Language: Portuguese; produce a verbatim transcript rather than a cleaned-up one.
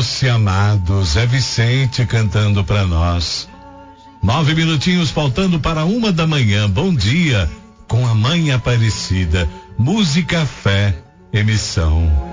Doce amado, Zé Vicente cantando pra nós. Nove minutinhos faltando para uma da manhã. Bom dia com a Mãe Aparecida. Música, fé, emissão.